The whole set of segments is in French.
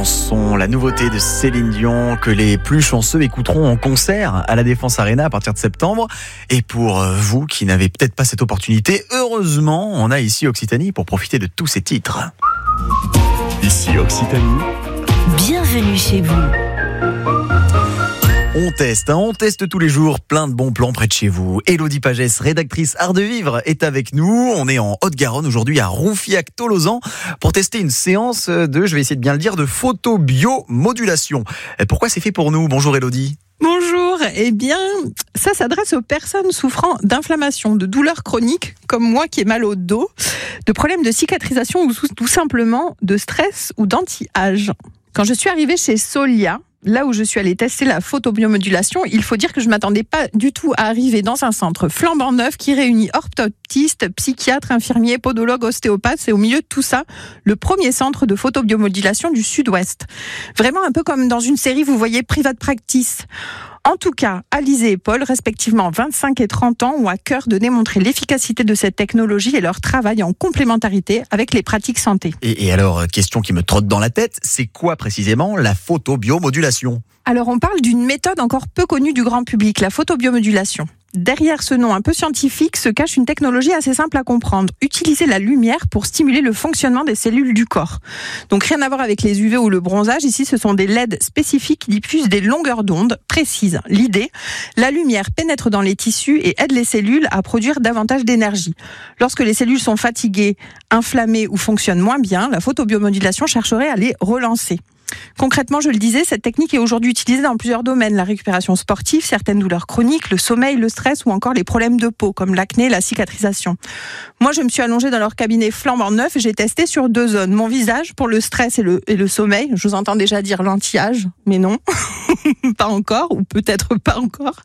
chanson, la nouveauté de Céline Dion que les plus chanceux écouteront en concert à la Défense Arena à partir de septembre. Et pour vous qui n'avez peut-être pas cette opportunité, heureusement, on a ici Occitanie pour profiter de tous ces titres. Ici Occitanie. Bienvenue chez vous. On teste tous les jours plein de bons plans près de chez vous. Élodie Pagès, rédactrice Art de Vivre, est avec nous. On est en Haute-Garonne aujourd'hui à Roufiac-Tolosan pour tester une séance de, je vais essayer de bien le dire, de photobiomodulation. Pourquoi c'est fait pour nous ? Bonjour Élodie. Bonjour, eh bien, ça s'adresse aux personnes souffrant d'inflammation, de douleurs chroniques, comme moi qui ai mal au dos, de problèmes de cicatrisation ou tout simplement de stress ou d'anti-âge. Quand je suis arrivée chez Solia, là où je suis allée tester la photobiomodulation, il faut dire que je ne m'attendais pas du tout à arriver dans un centre flambant neuf qui réunit orthoptistes, psychiatres, infirmiers, podologues, ostéopathes. C'est au milieu de tout ça, le premier centre de photobiomodulation du Sud-Ouest. Vraiment un peu comme dans une série, vous voyez, Private Practice. En tout cas, Alizé et Paul, respectivement 25 et 30 ans, ont à cœur de démontrer l'efficacité de cette technologie et leur travail en complémentarité avec les pratiques santé. Et alors, question qui me trotte dans la tête, c'est quoi précisément la photobiomodulation ? Alors, on parle d'une méthode encore peu connue du grand public, la photobiomodulation. Derrière ce nom un peu scientifique se cache une technologie assez simple à comprendre. Utiliser la lumière pour stimuler le fonctionnement des cellules du corps. Donc rien à voir avec les UV ou le bronzage. Ici, ce sont des LED spécifiques qui diffusent des longueurs d'onde précises. L'idée, la lumière pénètre dans les tissus et aide les cellules à produire davantage d'énergie. Lorsque les cellules sont fatiguées, inflammées ou fonctionnent moins bien, la photobiomodulation chercherait à les relancer. Concrètement, je le disais, cette technique est aujourd'hui utilisée dans plusieurs domaines. La récupération sportive, certaines douleurs chroniques, le sommeil, le stress ou encore les problèmes de peau comme l'acné, la cicatrisation. Moi, je me suis allongée dans leur cabinet flambant neuf et j'ai testé sur 2 zones. Mon visage pour le stress et le sommeil. Je vous entends déjà dire l'anti-âge, mais non, pas encore, ou peut-être pas encore.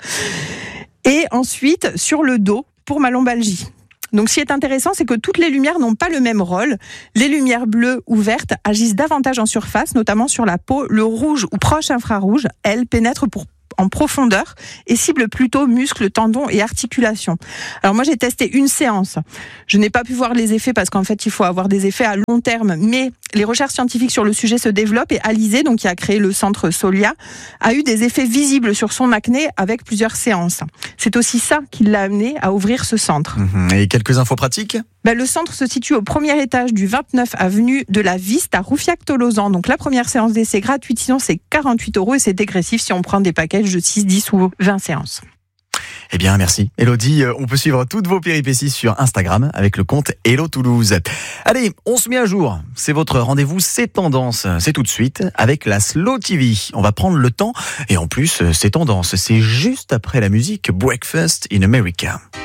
Et ensuite, sur le dos pour ma lombalgie. Donc, ce qui est intéressant, c'est que toutes les lumières n'ont pas le même rôle. Les lumières bleues ou vertes agissent davantage en surface, notamment sur la peau. Le rouge ou proche infrarouge, elles pénètrent en profondeur et cible plutôt muscles, tendons et articulations. Alors moi j'ai testé une séance. Je n'ai pas pu voir les effets parce qu'en fait il faut avoir des effets à long terme, mais les recherches scientifiques sur le sujet se développent et Alizé, donc qui a créé le centre Solia, a eu des effets visibles sur son acné avec plusieurs séances. C'est aussi ça qui l'a amené à ouvrir ce centre. Et quelques infos pratiques ? Le centre se situe au premier étage du 29 avenue de la Viste à Roufiac-Tolosan. Donc la première séance d'essai est gratuite, sinon c'est 48 € et c'est dégressif si on prend des packages de 6, 10 ou 20 séances. Eh bien, merci. Élodie, on peut suivre toutes vos péripéties sur Instagram avec le compte Hello Toulouse. Allez, on se met à jour. C'est votre rendez-vous, c'est tendance. C'est tout de suite avec la Slow TV. On va prendre le temps et en plus, c'est tendance. C'est juste après la musique Breakfast in America.